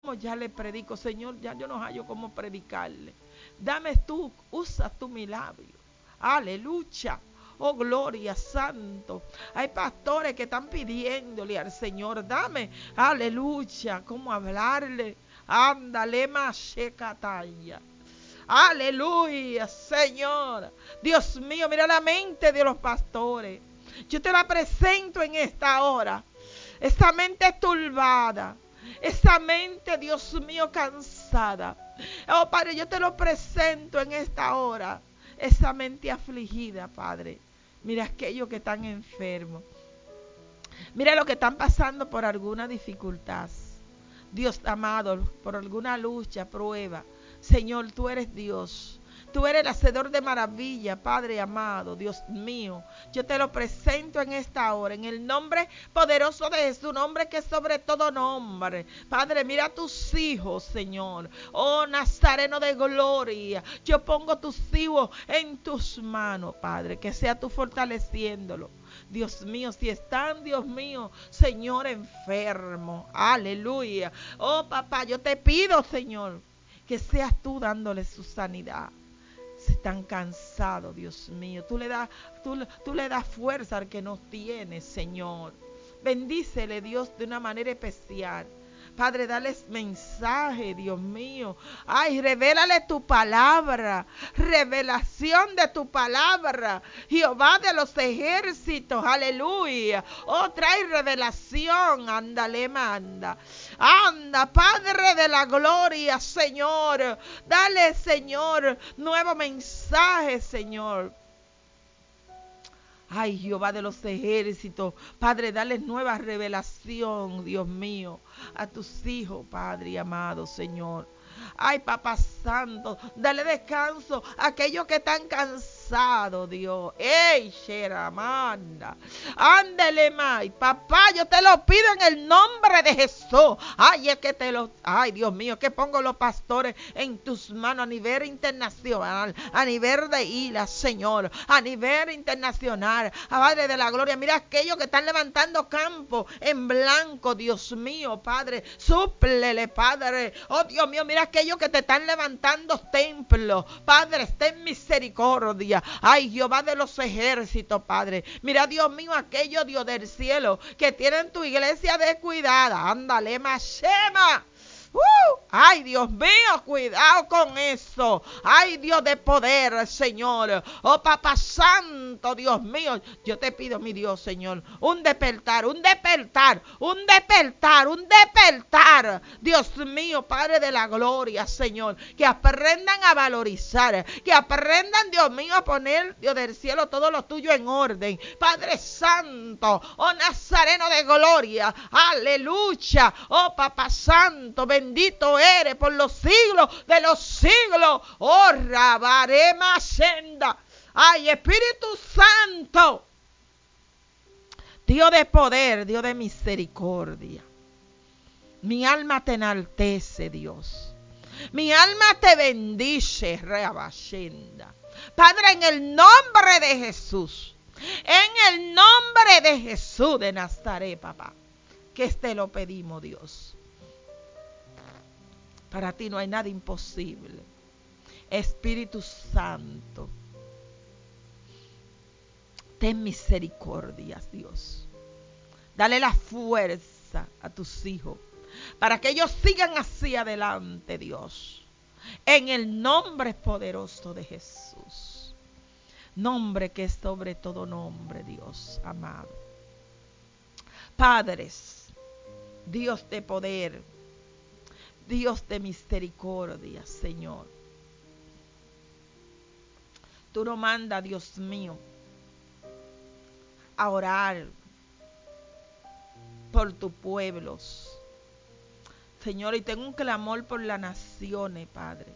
ya le predico, Señor, ya yo no hallo cómo predicarle. Dame tú, usa tú mi labio. Aleluya. Oh, gloria, santo. Hay pastores que están pidiéndole al Señor, dame, aleluya, cómo hablarle. Ándale, machecataya. Aleluya, Señor. Dios mío, mira la mente de los pastores. Yo te la presento en esta hora. Esa mente turbada. Esa mente, Dios mío, cansada. Oh, Padre, yo te lo presento en esta hora. Esa mente afligida, Padre. Mira aquellos que están enfermos. Mira los que están pasando por alguna dificultad. Dios amado, por alguna lucha, prueba. Señor, tú eres Dios. Tú eres el hacedor de maravilla, Padre amado, Dios mío. Yo te lo presento en esta hora, en el nombre poderoso de Jesús, nombre que es sobre todo nombre. Padre, mira a tus hijos, Señor. Oh, Nazareno de gloria. Yo pongo tus hijos en tus manos, Padre, que sea tú fortaleciéndolo. Dios mío, si están, Dios mío, Señor, enfermo. Aleluya. Oh, papá, yo te pido, Señor, que seas tú dándole su sanidad. Si están cansados, Dios mío, tú le das fuerza al que no tiene, Señor. Bendícele, Dios, de una manera especial. Padre, dales mensaje, Dios mío. Ay, revélale tu palabra. Revelación de tu palabra. Jehová de los ejércitos, aleluya. Oh, trae revelación. Ándale, manda. Anda, Padre de la gloria, Señor. Dale, Señor, nuevo mensaje, Señor. Ay, Jehová de los ejércitos, Padre, dale nueva revelación, Dios mío, a tus hijos, Padre amado, Señor. Ay, Papá Santo, dale descanso a aquellos que están cansados, Dios. ¡Ey, Sheramanda! Ándele, May. Papá, yo te lo pido en el nombre de Jesús. Ay, es que ay, Dios mío, que pongo los pastores en tus manos a nivel internacional, a nivel de isla, Señor, a nivel internacional. Padre de la gloria, mira aquellos que están levantando campo en blanco, Dios mío, Padre. Súplele, Padre. Oh, Dios mío, mira aquellos que te están levantando templos. Padre, ten misericordia. Ay, Jehová de los ejércitos, Padre. Mira, Dios mío, aquellos, Dios del cielo, que tienen tu iglesia descuidada. Ándale, Mashema. Ay, Dios mío, cuidado con eso. Ay, Dios de poder, Señor. Oh, Papá Santo, Dios mío. Yo te pido, mi Dios, Señor, un despertar, un despertar, un despertar, un despertar. Dios mío, Padre de la gloria, Señor. Que aprendan a valorizar, que aprendan, Dios mío, a poner, Dios del cielo, todo lo tuyo en orden. Padre Santo, oh Nazareno de gloria, aleluya. Oh, Papá Santo, bendito eres por los siglos de los siglos. Oh, Rabarema Senda. Ay, Espíritu Santo, Dios de poder, Dios de misericordia. Mi alma te enaltece, Dios. Mi alma te bendice, Rabashenda. Padre, en el nombre de Jesús. En el nombre de Jesús de Nazaret, papá. Que te lo pedimos, Dios. Para ti no hay nada imposible. Espíritu Santo, ten misericordia, Dios. Dale la fuerza a tus hijos para que ellos sigan hacia adelante, Dios. En el nombre poderoso de Jesús. Nombre que es sobre todo nombre, Dios amado. Padres, Dios de poder, Dios de misericordia, Señor. Tú nos mandas, Dios mío, a orar por tus pueblos. Señor, y tengo un clamor por las naciones, Padre.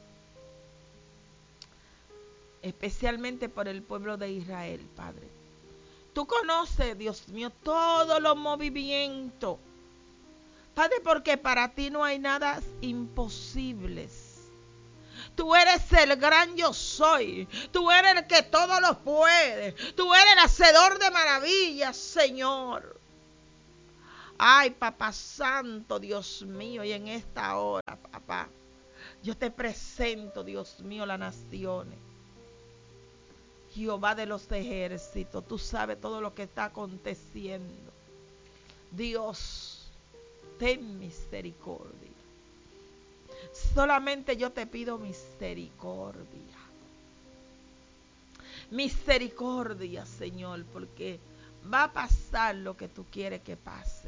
Especialmente por el pueblo de Israel, Padre. Tú conoces, Dios mío, todos los movimientos. Padre, porque para ti no hay nada imposibles. Tú eres el gran yo soy. Tú eres el que todo lo puede. Tú eres el hacedor de maravillas, Señor. Ay, papá santo, Dios mío, y en esta hora, papá, yo te presento, Dios mío, las naciones. Jehová de los ejércitos, tú sabes todo lo que está aconteciendo. Dios, ten misericordia. Solamente yo te pido misericordia. Misericordia, Señor, porque va a pasar lo que tú quieres que pase.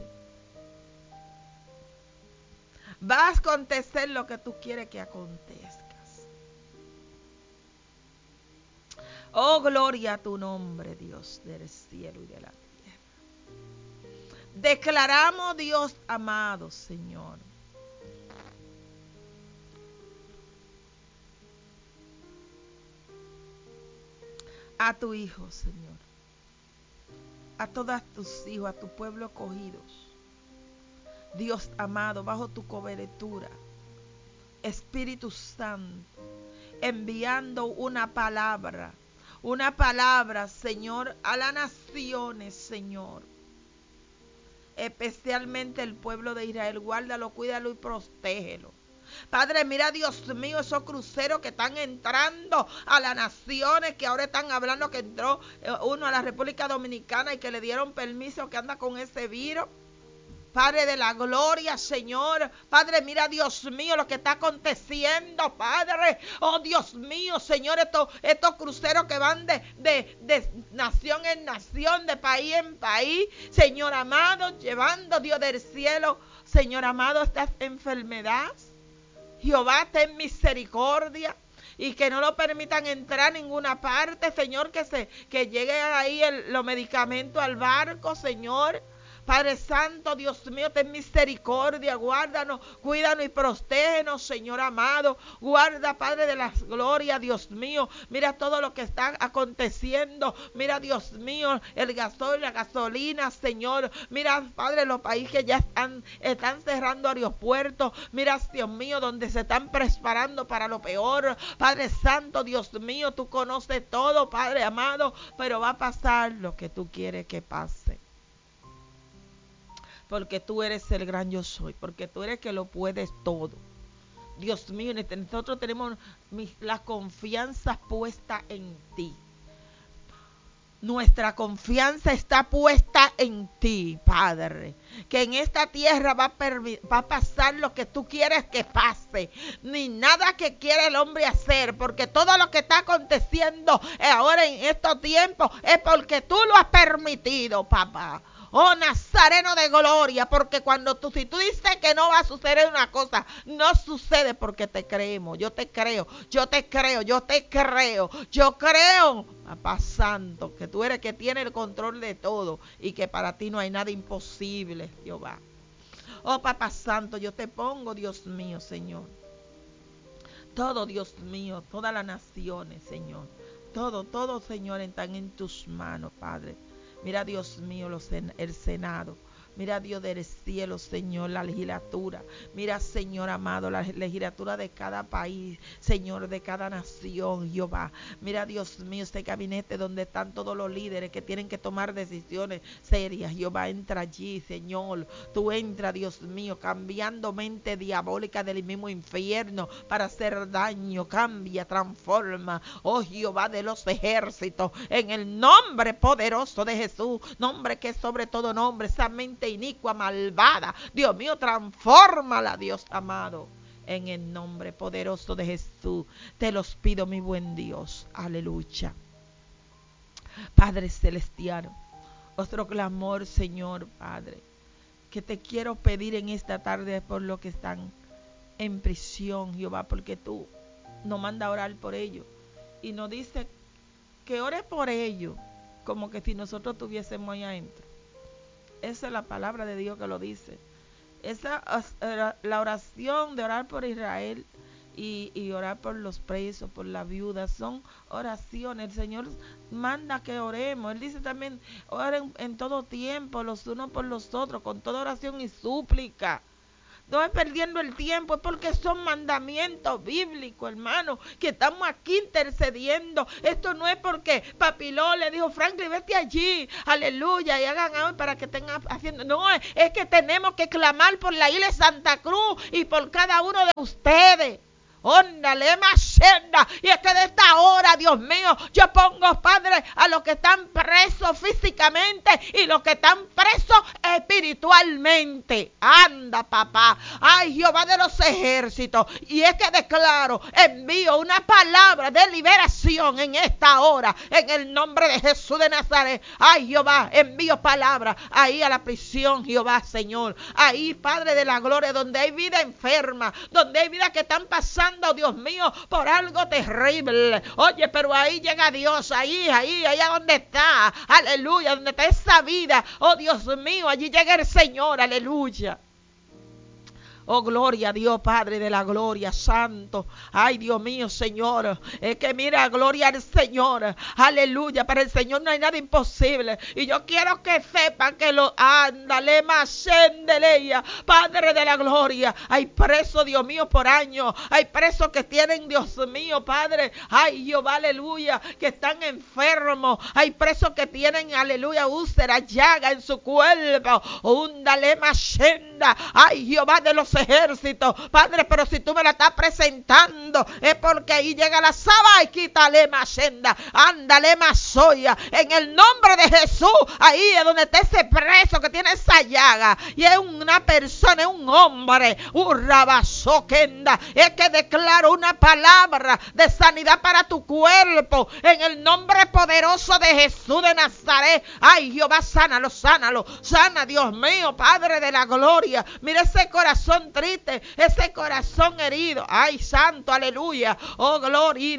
Va a acontecer lo que tú quieres que acontezca. Oh, gloria a tu nombre, Dios del cielo y de la tierra. Declaramos, Dios amado, Señor, a tu Hijo, Señor, a todos tus hijos, a tu pueblo escogidos. Dios amado, bajo tu cobertura, Espíritu Santo, enviando una palabra, Señor, a las naciones, Señor. Especialmente el pueblo de Israel, guárdalo, cuídalo y protégelo. Padre, mira, Dios mío, esos cruceros que están entrando a las naciones, que ahora están hablando que entró uno a la República Dominicana y que le dieron permiso, que anda con ese virus. Padre de la gloria, Señor. Padre, mira, Dios mío, lo que está aconteciendo, Padre. Oh, Dios mío, Señor, estos cruceros que van de nación en nación, de país en país. Señor amado, llevando, Dios del cielo, Señor amado, estas enfermedades. Jehová, ten misericordia. Y que no lo permitan entrar a ninguna parte, Señor, que lleguen ahí los medicamentos al barco, Señor. Padre Santo, Dios mío, ten misericordia, guárdanos, cuídanos y protégenos, Señor amado. Guarda, Padre de las glorias, Dios mío. Mira todo lo que está aconteciendo. Mira, Dios mío, el gasoil, la gasolina, Señor. Mira, Padre, los países que ya están cerrando aeropuertos. Mira, Dios mío, donde se están preparando para lo peor. Padre Santo, Dios mío, tú conoces todo, Padre amado, pero va a pasar lo que tú quieres que pase. Porque tú eres el gran yo soy, porque tú eres que lo puedes todo. Dios mío, nosotros tenemos la confianza puesta en ti. Nuestra confianza está puesta en ti, Padre. Que en esta tierra va a pasar lo que tú quieres que pase. Ni nada que quiere el hombre hacer. Porque todo lo que está aconteciendo ahora en estos tiempos es porque tú lo has permitido, papá. Oh, Nazareno de gloria, porque si tú dices que no va a suceder una cosa, no sucede porque te creemos. Yo te creo, Papá Santo, que tú eres que tiene el control de todo y que para ti no hay nada imposible, Jehová. Oh, Papá Santo, yo te pongo, Dios mío, Señor. Todo, Dios mío, todas las naciones, Señor. Todo, Señor, están en tus manos, Padre. Mira, Dios mío, el Senado. Mira, Dios del cielo, Señor, la legislatura. Mira, Señor amado, la legislatura de cada país, Señor, de cada nación, Jehová. Mira, Dios mío, este gabinete donde están todos los líderes que tienen que tomar decisiones serias. Jehová, entra allí, Señor. Tú entra, Dios mío, cambiando mente diabólica del mismo infierno para hacer daño. Cambia, transforma. Oh, Jehová de los ejércitos, en el nombre poderoso de Jesús, nombre que es sobre todo nombre, esa mente inicua, malvada, Dios mío, transfórmala, Dios amado, en el nombre poderoso de Jesús. Te los pido, mi buen Dios. Aleluya. Padre celestial, otro clamor, Señor Padre, que te quiero pedir en esta tarde por los que están en prisión, Jehová, porque tú nos manda a orar por ellos y nos dice que ore por ellos como que si nosotros estuviésemos ahí adentro. Esa es la palabra de Dios que lo dice. Esa la oración de orar por Israel y orar por los presos, por las viudas, son oraciones. El Señor manda que oremos. Él dice también, oren en todo tiempo, los unos por los otros, con toda oración y súplica. no es perdiendo el tiempo, es porque son mandamientos bíblicos, hermano, que estamos aquí intercediendo. Esto no es porque Papilón le dijo, Franklin, vete allí, aleluya, y hagan algo para que estén haciendo. No, es que tenemos que clamar por la isla de Santa Cruz y por cada uno de ustedes. Óndale, machenda. Y es que de esta hora, Dios mío, yo pongo, Padre, a los que están presos físicamente y los que están presos espiritualmente. Anda, papá. Ay, Jehová de los ejércitos. Y es que declaro, envío una palabra de liberación en esta hora, en el nombre de Jesús de Nazaret. Ay, Jehová, envío palabra ahí a la prisión, Jehová, Señor. Ahí, Padre de la gloria, donde hay vida enferma, donde hay vida que están pasando, Dios mío, por algo terrible. Oye, pero ahí llega Dios, allá donde está, aleluya, donde está esa vida. Oh, Dios mío, allí llega el Señor, aleluya. Oh, gloria a Dios, Padre de la gloria, santo. Ay, Dios mío, Señor. Es que mira, gloria al Señor. Aleluya, para el Señor no hay nada imposible. Y yo quiero que sepan que ándale, masendeleya, Padre de la gloria. Hay presos, Dios mío, por años. Hay presos que tienen, Dios mío, Padre. Ay, Jehová, aleluya, que están enfermos. Hay presos que tienen, aleluya, úlceras, llaga en su cuerpo. Úndale, masenda. Ay, Jehová de los ejércitos, Padre, pero si tú me la estás presentando es porque ahí llega la saba y quítale más senda, ándale más soya, en el nombre de Jesús. Ahí es donde está ese preso que tiene esa llaga y es una persona, es un hombre, un rabazoquenda. Es que declaro una palabra de sanidad para tu cuerpo en el nombre poderoso de Jesús de Nazaret. Ay, Jehová, sánalo, sánalo, sana, Dios mío, Padre de la gloria. Mira ese corazón triste, ese corazón herido. Ay, santo, aleluya. Oh, gloria,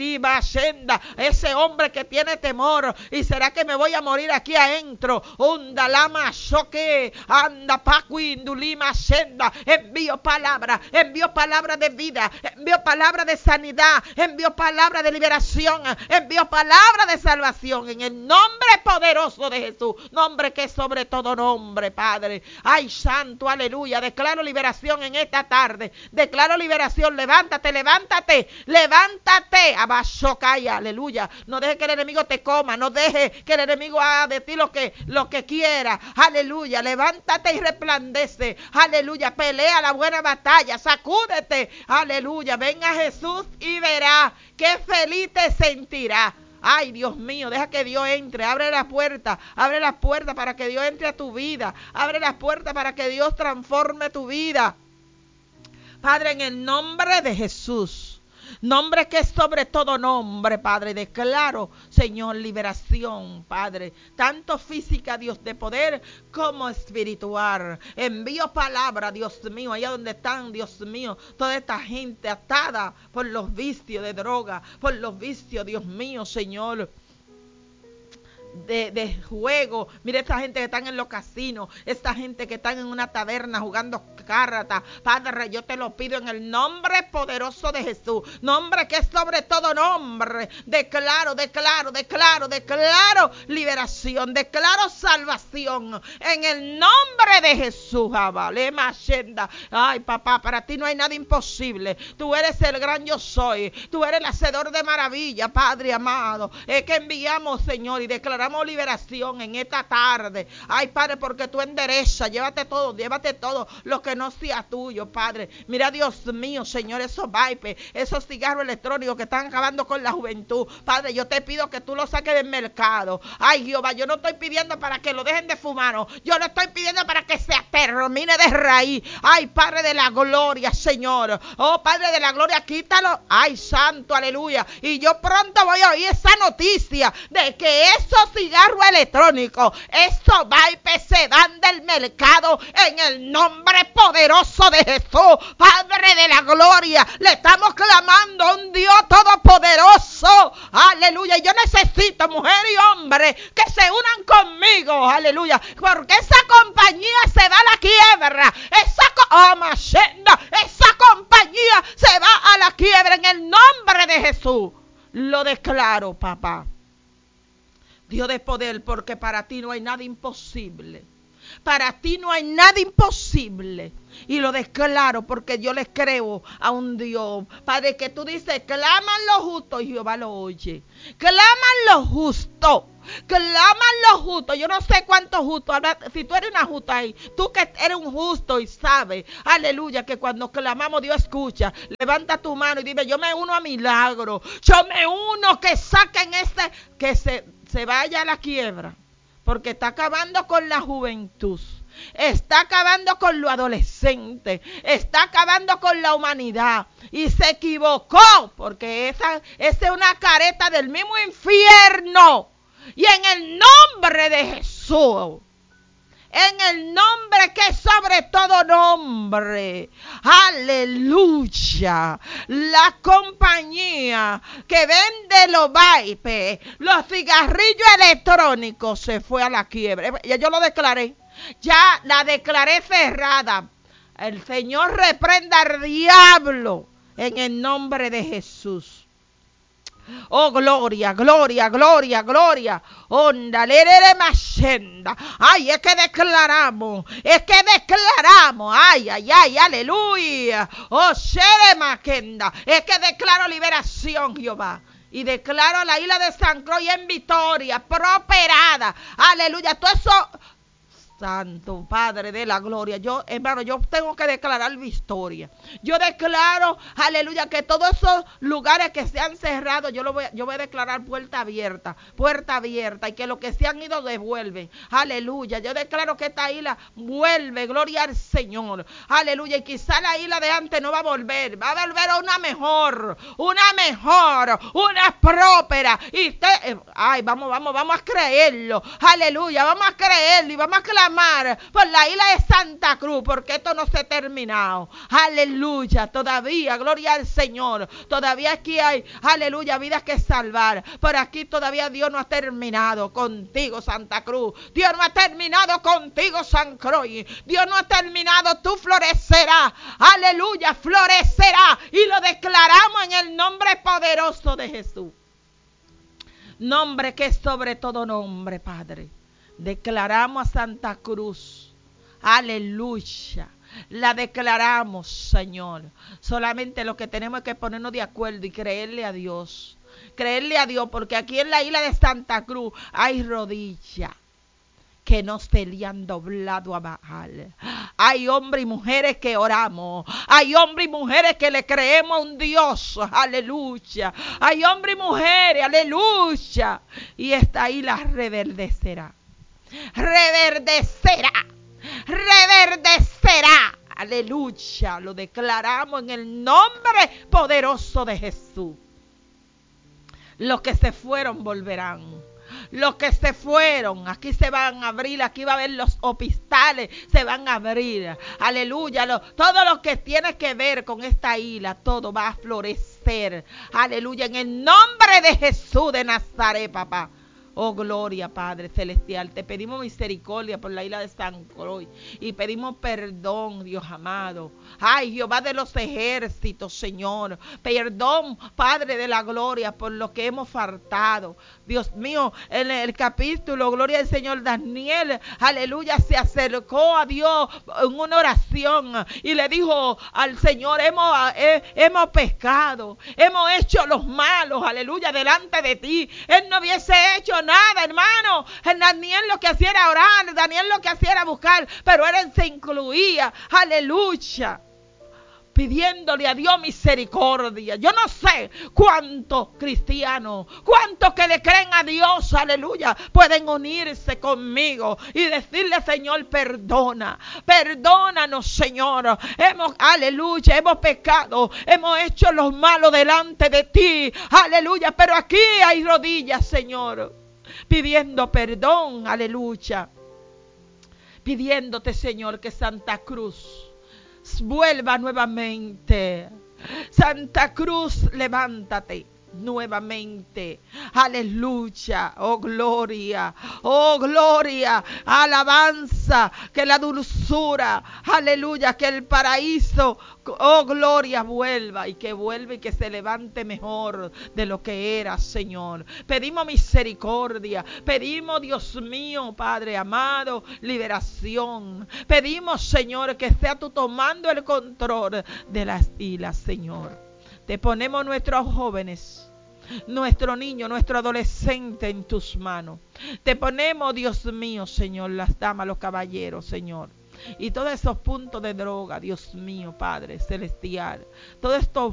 ese hombre que tiene temor. ¿Y será que me voy a morir aquí adentro? Unda lama soque, anda pacuindulima senda. Envío palabra de vida, envío palabra de sanidad, envío palabra de liberación, envío palabra de salvación en el nombre poderoso de Jesús, nombre que es sobre todo nombre, Padre. Ay, santo, aleluya. Declaro liberación en esta tarde. Declaro liberación. Levántate, levántate, levántate. Abashokaya, aleluya. No deje que el enemigo te coma. No deje que el enemigo haga de ti lo que quiera. Aleluya. Levántate y resplandece. Aleluya. Pelea la buena batalla. Sacúdete. Aleluya. Venga Jesús y verá qué feliz te sentirá. Ay, Dios mío, deja que Dios entre, abre la puerta para que Dios entre a tu vida, abre la puerta para que Dios transforme tu vida. Padre, en el nombre de Jesús, nombre que es sobre todo nombre, Padre, declaro, Señor, liberación, Padre, tanto física, Dios, de poder, como espiritual. Envío palabra, Dios mío, allá donde están, Dios mío, toda esta gente atada por los vicios de droga, por los vicios, Dios mío, Señor, de juego. Mira esta gente que están en los casinos, esta gente que están en una taberna jugando cartas. Padre, yo te lo pido en el nombre poderoso de Jesús, nombre que es sobre todo nombre. Declaro liberación, declaro salvación en el nombre de Jesús. Ay, papá, para ti no hay nada imposible. Tú eres el gran yo soy, tú eres el hacedor de maravilla, Padre amado. Es que enviamos, Señor, y declaramos liberación en esta tarde. Ay, Padre, porque tú enderezas, llévate todo lo que no sea tuyo, Padre. Mira, Dios mío, Señor, esos vapes, esos cigarros electrónicos que están acabando con la juventud, Padre, yo te pido que tú los saques del mercado. Ay, Jehová, yo no estoy pidiendo para que lo dejen de fumar, no. Yo lo estoy pidiendo para que se termine de raíz. Ay, Padre de la gloria, Señor. Oh, Padre de la gloria, quítalo. Ay, santo, aleluya. Y yo pronto voy a oír esa noticia de que esos cigarros electrónicos, esos vapes se dan del mercado en el nombre poderoso de Jesús. Padre de la gloria, le estamos clamando a un Dios todopoderoso. Aleluya. Y yo necesito, mujer y hombre, que se unan conmigo. Aleluya. Porque esa compañía se va a la quiebra. Esa compañía se va a la quiebra en el nombre de Jesús. Lo declaro, papá. Dios de poder, porque para ti no hay nada imposible. Para ti no hay nada imposible. Y lo declaro porque yo les creo a un Dios. Padre, que tú dices, claman los justos y Jehová lo oye. Claman los justos. Claman los justos. Yo no sé cuántos justos. Si tú eres una justa ahí, tú que eres un justo y sabes, aleluya, que cuando clamamos Dios escucha. Levanta tu mano y dime, yo me uno a milagro. Yo me uno, que saquen que se vaya a la quiebra. Porque está acabando con la juventud. Está acabando con lo adolescente. Está acabando con la humanidad. Y se equivocó. Porque esa es una careta del mismo infierno. Y en el nombre de Jesús. En el nombre que es sobre todo nombre. Aleluya. La compañía que vende los vaipes, los cigarrillos electrónicos, se fue a la quiebra. Ya yo lo declaré. Ya la declaré cerrada. El Señor reprenda al diablo en el nombre de Jesús. Oh, gloria, gloria, gloria, gloria. Onda, lerere machenda. Ay, es que declaramos. Ay, ay, ay, aleluya. Oh, shere maquenda. Es que declaro liberación, Jehová. Y declaro la isla de San Croix en victoria, prosperada. Aleluya. Todo eso, Santo Padre de la gloria. Yo, hermano, yo tengo que declarar victoria. Yo declaro, aleluya, que todos esos lugares que se han cerrado, yo voy a declarar puerta abierta, y que los que se han ido devuelven. Aleluya. Yo declaro que esta isla vuelve, gloria al Señor. Aleluya. Y quizá la isla de antes no va a volver a una mejor, una próspera. Y vamos a creerlo. Aleluya. Vamos a creerlo y vamos a clamar por la isla de Santa Cruz, porque esto no se ha terminado. Aleluya, todavía, gloria al Señor, todavía aquí hay, aleluya, vidas que salvar. Por aquí todavía Dios no ha terminado contigo, Santa Cruz. Dios no ha terminado contigo, San Croix. Dios no ha terminado, tú florecerás. Aleluya, florecerá. Y lo declaramos en el nombre poderoso de Jesús. Nombre que es sobre todo nombre, Padre. Declaramos a Santa Cruz. Aleluya. La declaramos, Señor. Solamente lo que tenemos es que ponernos de acuerdo y creerle a Dios. Creerle a Dios, porque aquí en la isla de Santa Cruz hay rodillas que no se le han doblado a Baal. Hay hombres y mujeres que oramos. Hay hombres y mujeres que le creemos a un Dios. Aleluya. Hay hombres y mujeres. Aleluya. Y esta isla reverdecerá. Reverdecerá. Aleluya. Lo declaramos en el nombre poderoso de Jesús. Los que se fueron volverán. Los que se fueron, aquí se van a abrir, aquí va a haber los hospitales, se van a abrir. Aleluya. Todo lo que tiene que ver con esta isla, todo va a florecer. Aleluya. En el nombre de Jesús de Nazaret, papá. Oh, gloria, Padre Celestial. Te pedimos misericordia por la isla de San Croix. Y pedimos perdón, Dios amado. Ay, Jehová de los ejércitos, Señor. Perdón, Padre de la gloria, por lo que hemos faltado. Dios mío, en el capítulo, gloria al Señor, Daniel, aleluya, se acercó a Dios en una oración. Y le dijo al Señor, hemos pecado. Hemos hecho los malos, aleluya, delante de ti. Él no hubiese hecho nada, hermano. Daniel lo que hacía era orar, Daniel lo que hacía era buscar, pero él se incluía, aleluya, pidiéndole a Dios misericordia. Yo no sé cuántos cristianos, cuántos que le creen a Dios, aleluya, pueden unirse conmigo y decirle, Señor, perdónanos, Señor. Aleluya, hemos pecado, hemos hecho los malos delante de ti, aleluya, pero aquí hay rodillas, Señor, pidiendo perdón, aleluya, pidiéndote, Señor, que Santa Cruz vuelva nuevamente. Santa Cruz, levántate. nuevamente. Aleluya, oh gloria, alabanza, que la dulzura, aleluya, que el paraíso, oh gloria, vuelva y que se levante mejor de lo que era, Señor. Pedimos misericordia, pedimos, Dios mío, Padre amado, liberación. Pedimos, Señor, que sea tú tomando el control de las islas, Señor. Te ponemos nuestros jóvenes, nuestro niño, nuestro adolescente en tus manos. Te ponemos, Dios mío, Señor, las damas, los caballeros, Señor. Y todos esos puntos de droga, Dios mío, Padre celestial. Todos estos